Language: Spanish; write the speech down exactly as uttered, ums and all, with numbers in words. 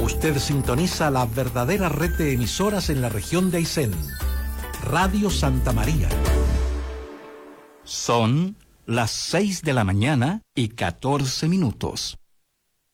Usted sintoniza la verdadera red de emisoras en la región de Aysén. Radio Santa María. Son las seis de la mañana y catorce minutos.